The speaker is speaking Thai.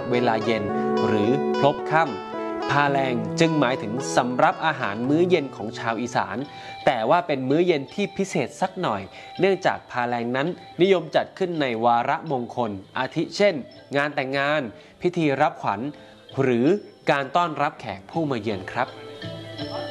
เวลาเย็นหรือพลบค่ำพาแรงจึงหมายถึงสำรับอาหารมื้อเย็นของชาวอีสานแต่ว่าเป็นมื้อเย็นที่พิเศษสักหน่อยเนื่องจากพาแรงนั้นนิยมจัดขึ้นในวาระมงคลอาทิเช่นงานแต่งงานพิธีรับขวัญหรือการต้อนรับแขกผู้มาเยือนครับ